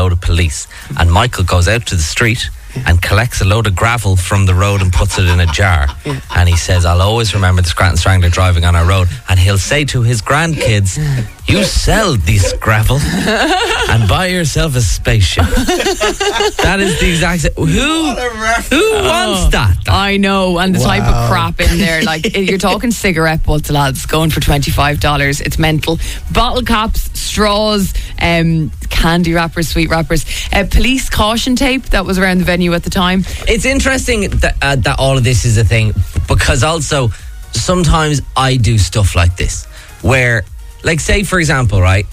load of police. And Michael goes out to the street and collects a load of gravel from the road and puts it in a jar. And he says, I'll always remember the Scranton Strangler driving on our road. And he'll say to his grandkids, you sell this gravel and buy yourself a spaceship. That is the exact same. Who wants that? I know, and the type of crap in there. Like, you're talking cigarette butts, lads, going for $25. It's mental. Bottle caps, straws, candy wrappers, sweet wrappers, police caution tape that was around the venue at the time. It's interesting that all of this is a thing, because also sometimes I do stuff like this where, like, say for example, right,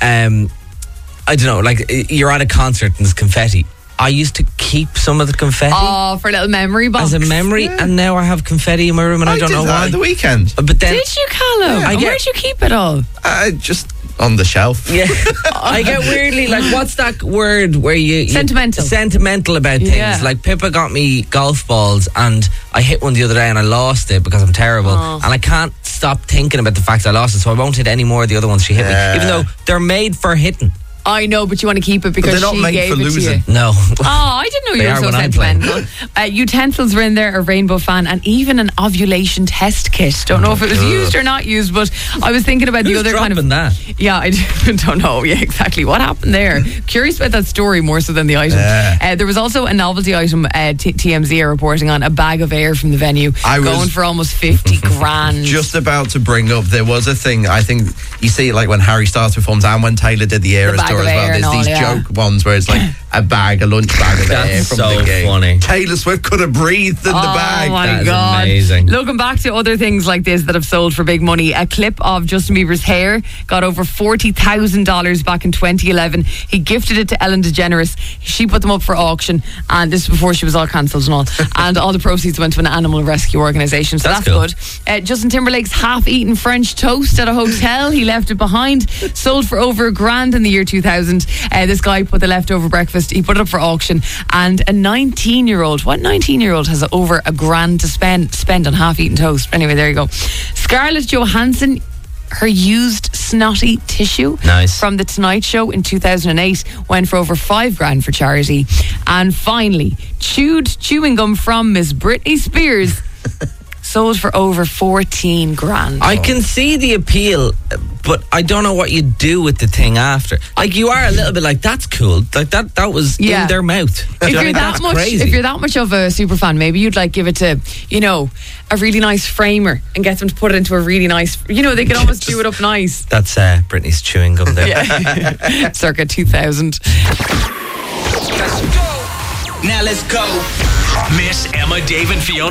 I don't know, like you're at a concert and there's confetti. I used to keep some of the confetti. Oh, for a little memory box. As a memory, and now I have confetti in my room and I don't know why. At the weekend. But then, did you, Callum? Yeah, where'd you keep it all? Just on the shelf. Yeah. I get weirdly, like, what's that word where you sentimental about things. Yeah. Like Pippa got me golf balls and I hit one the other day and I lost it because I'm terrible. And I can't stop thinking about the fact I lost it, so I won't hit any more of the other ones she hit me, even though they're made for hitting. I know, but you want to keep it because they're not she made gave for it losing. to you. No. Oh, I didn't know you were so sentimental. Utensils were in there, a rainbow fan, and even an ovulation test kit. Don't know if it was used or not used, but I was thinking about the other kind of that. Yeah, I don't know. Yeah, exactly. What happened there? Curious about that story more so than the item. There was also a novelty item. TMZ are reporting on a bag of air from the venue, going for almost 50 grand. Just about to bring up, there was a thing. I think you see it like when Harry Styles performs and when Taylor did the Eras tour as well. There's these joke ones where it's like a lunch bag of air from so the gig. Funny. Taylor Swift could have breathed in the bag. Oh my That is God. amazing. Looking back to other things like this that have sold for big money, a clip of Justin Bieber's hair got over $40,000 back in 2011. He gifted it to Ellen DeGeneres. She put them up for auction, and this is before she was all cancelled and all. And all the proceeds went to an animal rescue organisation, so that's cool. good. Justin Timberlake's half-eaten French toast at a hotel. He left it behind. Sold for over $1,000 in the year 2000. This guy put the leftover breakfast, he put it up for auction, and a 19-year-old, what 19-year-old has over $1,000 to spend on half-eaten toast? Anyway, there you go. Scarlett Johansson, her used snotty tissue from The Tonight Show in 2008 went for over $5,000 for charity. And finally, chewed chewing gum from Miss Britney Spears sold for over 14 grand. I can see the appeal, but I don't know what you do with the thing after. Like, you are a little bit like, that's cool. Like, that was in their mouth. If you're that much of a super fan, maybe you'd like give it to, you know, a really nice framer and get them to put it into a really nice, you know, they could almost do it up nice. That's Britney's chewing gum there. Yeah. Circa 2000. Let's go. Now let's go. Miss Emma, Dave and Fiona.